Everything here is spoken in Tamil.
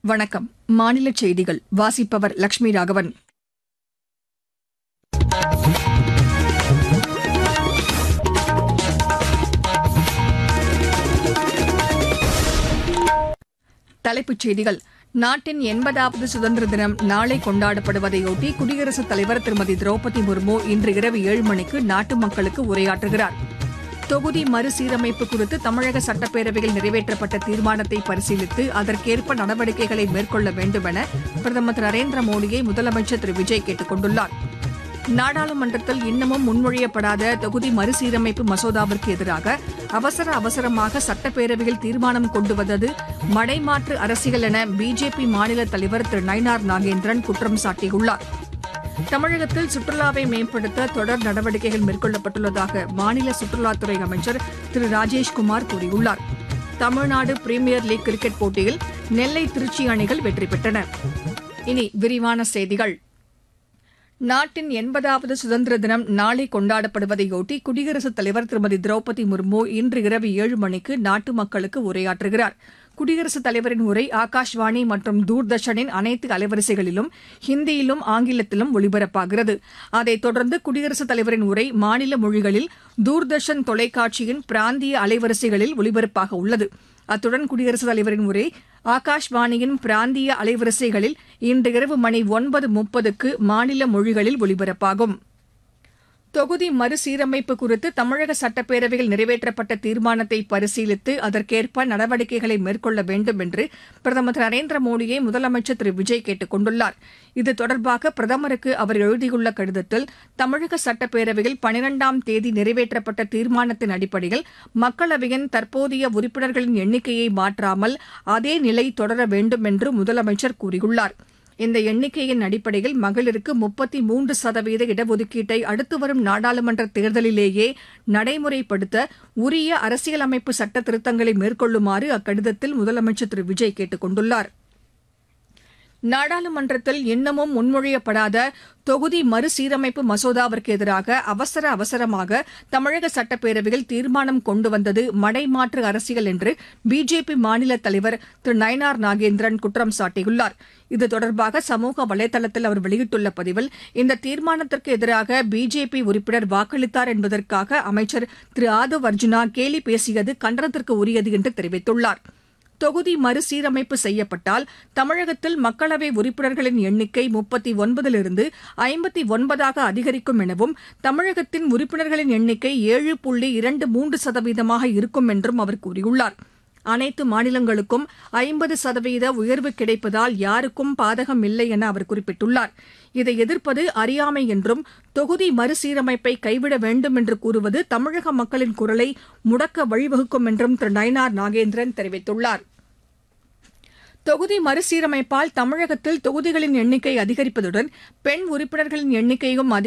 வணக்கம். மாநில செய்திகள் வாசிப்பவர் லட்சுமி ராகவன். தலைப்புச் செய்திகள். நாட்டின் 80வது சுதந்திர தினம் நாளை கொண்டாடப்படுவதையொட்டி குடியரசுத் தலைவர் திருமதி திரௌபதி முர்மு இன்று இரவு 7 மணிக்கு நாட்டு மக்களுக்கு உரையாற்றுகிறார். தொகுதி மறுசீரமைப்பு குறித்து தமிழக சட்டப்பேரவையில் நிறைவேற்றப்பட்ட தீர்மானத்தை பரிசீலித்து அதற்கேற்ப நடவடிக்கைகளை மேற்கொள்ள வேண்டும் என பிரதமர் திரு நரேந்திர மோடியை முதலமைச்சர் திரு விஜய் கேட்டுக் கொண்டுள்ளார். நாடாளுமன்றத்தில் இன்னமும் முன்மொழியப்படாத தொகுதி மறுசீரமைப்பு மசோதாவிற்கு எதிராக அவசரமாக சட்டப்பேரவையில் தீர்மானம் கொண்டு வந்தது மடைமாற்று அரசியல் என பிஜேபி மாநில தலைவர் திரு நயினார் நாகேந்திரன் குற்றம் சாட்டியுள்ளார். தமிழகத்தில் சுற்றுலாவை மேம்படுத்த தொடர் நடவடிக்கைகள் மேற்கொள்ளப்பட்டுள்ளதாக மாநில சுற்றுலாத்துறை அமைச்சர் திரு ராஜேஷ்குமார் கூறியுள்ளார். தமிழ்நாடு பிரீமியர் லீக் கிரிக்கெட் போட்டியில் நெல்லை திருச்சி அணிகள் வெற்றி பெற்றன. இனி விரிவான செய்திகள். நாட்டின் 80வது சுதந்திர தினம் நாளை கொண்டாடப்படுவதையொட்டி குடியரசுத் தலைவர் திருமதி திரௌபதி முர்மு இன்று இரவு 7 மணிக்கு நாட்டு மக்களுக்கு உரையாற்றுகிறார். குடியரசுத் தலைவரின் உரை ஆகாஷ்வாணி மற்றும் தூர்தர்ஷனின் அனைத்து அலைவரிசைகளிலும் ஹிந்தியிலும் ஆங்கிலத்திலும் ஒலிபரப்பாகிறது. அதைத் தொடர்ந்து குடியரசுத் தலைவரின் உரை மாநில மொழிகளில் தூர்தர்ஷன் தொலைக்காட்சியின் பிராந்திய அலைவரிசைகளில் ஒலிபரப்பாக உள்ளது. அத்துடன் குடியரசுத் தலைவரின் உரை ஆகாஷ்வாணியின் பிராந்திய அலைவரிசைகளில் இன்று இரவு மணி 9:30க்கு மாநில மொழிகளில் ஒலிபரப்பாகும். தொகுதி மறுசீரமைப்பு குறித்து தமிழக சட்டப்பேரவையில் நிறைவேற்றப்பட்ட தீர்மானத்தை பரிசீலித்து அதற்கேற்ப நடவடிக்கைகளை மேற்கொள்ள வேண்டும் என்று பிரதமர் திரு நரேந்திர மோடியை முதலமைச்சர் திரு விஜய் கேட்டுக் கொண்டுள்ளார். இது தொடர்பாக பிரதமருக்கு அவர் எழுதியுள்ள கடிதத்தில் தமிழக சட்டப்பேரவையில் 12ஆம் தேதி நிறைவேற்றப்பட்ட தீர்மானத்தின் அடிப்படையில் மக்களவையின் தற்போதைய உறுப்பினர்களின் எண்ணிக்கையை மாற்றாமல் அதே நிலை தொடர வேண்டும் என்று முதலமைச்சர் கூறியுள்ளார். இந்த எண்ணிக்கையின் அடிப்படையில் மகளிருக்கு 33% இடஒதுக்கீட்டை அடுத்து வரும் நாடாளுமன்ற தேர்தலிலேயே நடைமுறைப்படுத்த உரிய அரசியலமைப்பு சட்ட திருத்தங்களை மேற்கொள்ளுமாறு அக்கடிதத்தில் முதலமைச்சர் திரு விஜய் கேட்டுக் கொண்டுள்ளார். நாடாளுமன்றத்தில் இன்னமும் முன்மொழியப்படாத தொகுதி மறுசீரமைப்பு மசோதாவிற்கு எதிராக அவசரமாக தமிழக சட்டப்பேரவையில் தீர்மானம் கொண்டு வந்தது மடைமாற்று அரசியல் என்று பிஜேபி மாநில தலைவர் திரு நயினார் நாகேந்திரன் குற்றம் சாட்டியுள்ளார். இது தொடர்பாக சமூக வலைதளத்தில் அவர் வெளியிட்டுள்ள பதிவில் இந்த தீர்மானத்திற்கு எதிராக பிஜேபி உறுப்பினர் வாக்களித்தார் என்பதற்காக அமைச்சர் திரு ஆதவ் அர்ஜுனா கேலி பேசியது கண்டனத்திற்கு உரியது என்று தெரிவித்துள்ளார். தொகுதி மறுசீரமைப்பு செய்யப்பட்டால் தமிழகத்தில் மக்களவை உறுப்பினர்களின் எண்ணிக்கை 39லிருந்து 59ஆக அதிகரிக்கும் எனவும் தமிழகத்தின் உறுப்பினர்களின் எண்ணிக்கை 7.23% இருக்கும் என்றும் அவர் கூறியுள்ளார். அனைத்து மாநிலங்களுக்கும் 50% உயர்வு கிடைப்பதால் யாருக்கும் பாதகம் இல்லை என அவர் குறிப்பிட்டுள்ளார். இதை எதிர்ப்பது அறியாமை என்றும் தொகுதி மறுசீரமைப்பை கைவிட வேண்டும் என்று கூறுவது தமிழக மக்களின் குரலை முடக்க வழிவகுக்கும் என்றும் திரு நயினார் நாகேந்திரன் தெரிவித்துள்ளார். தொகுதி மறுசீரமைப்பால் தமிழகத்தில் தொகுதிகளின் எண்ணிக்கை அதிகரிப்பதுடன் பெண் உறுப்பினர்களின் எண்ணிக்கையும்